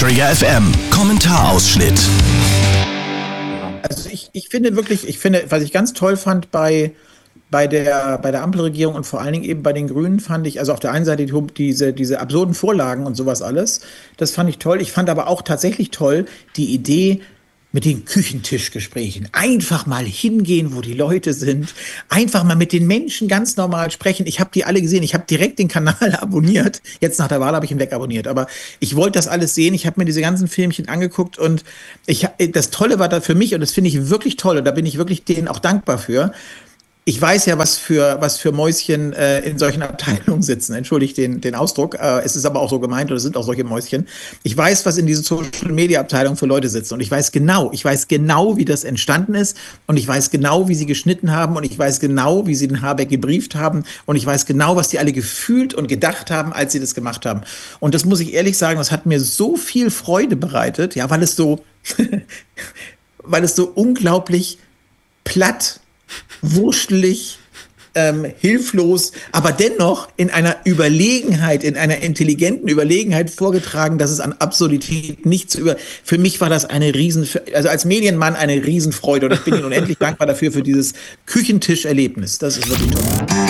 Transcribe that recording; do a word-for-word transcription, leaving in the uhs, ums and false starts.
Detektor F M. Kommentarausschnitt. Also ich, ich finde wirklich, ich finde, was ich ganz toll fand bei, bei der, bei der Ampelregierung und vor allen Dingen eben bei den Grünen fand ich, also auf der einen Seite die, diese, diese absurden Vorlagen und sowas alles, das fand ich toll. Ich fand aber auch tatsächlich toll die Idee mit den Küchentischgesprächen. Einfach mal hingehen, wo die Leute sind. Einfach mal mit den Menschen ganz normal sprechen. Ich habe die alle gesehen. Ich habe direkt den Kanal abonniert. Jetzt nach der Wahl habe ich ihn wegabonniert. Aber ich wollte das alles sehen. Ich habe mir diese ganzen Filmchen angeguckt. Und ich, das Tolle war da für mich, und das finde ich wirklich toll, und da bin ich wirklich denen auch dankbar für. Ich weiß ja, was für, was für Mäuschen äh, in solchen Abteilungen sitzen. Entschuldigt den, den Ausdruck. Äh, es ist aber auch so gemeint, oder es sind auch solche Mäuschen. Ich weiß, was in diesen Social-Media-Abteilungen für Leute sitzen. Und ich weiß genau, ich weiß genau, wie das entstanden ist. Und ich weiß genau, wie sie geschnitten haben. Und ich weiß genau, wie sie den Habeck gebrieft haben. Und ich weiß genau, was die alle gefühlt und gedacht haben, als sie das gemacht haben. Und das muss ich ehrlich sagen, das hat mir so viel Freude bereitet, ja, weil es so, weil es so unglaublich platt, wurstelig, ähm, hilflos, aber dennoch in einer Überlegenheit, in einer intelligenten Überlegenheit vorgetragen, dass es an Absurdität nichts über. Für mich war das eine riesen, also als Medienmann eine Riesenfreude, und ich bin Ihnen unendlich dankbar dafür für dieses Küchentischerlebnis. Das ist wirklich toll.